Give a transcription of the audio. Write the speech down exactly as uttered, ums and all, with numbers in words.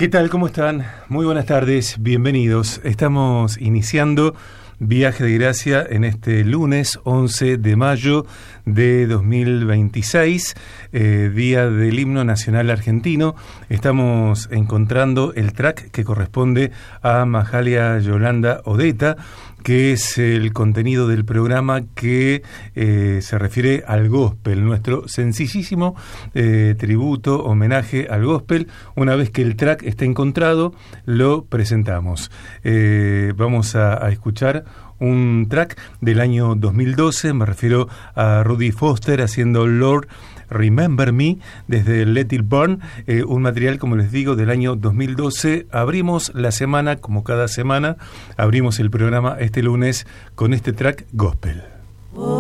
¿Qué tal? ¿Cómo están? Muy buenas tardes, bienvenidos. Estamos iniciando Viaje de Gracia en este lunes once de mayo de dos mil veintiséis, eh, Día del Himno Nacional Argentino. Estamos encontrando el track que corresponde a Mahalia Yolanda Odeta, que es el contenido del programa que eh, se refiere al gospel, nuestro sencillísimo eh, tributo, homenaje al gospel. Una vez que el track está encontrado, lo presentamos. Eh, vamos a, a escuchar un track del año dos mil doce, me refiero a Rudy Foster haciendo Lord Remember Me desde Let It Burn, eh, un material, como les digo, del año dos mil doce. Abrimos la semana, como cada semana, abrimos el programa este lunes con este track gospel.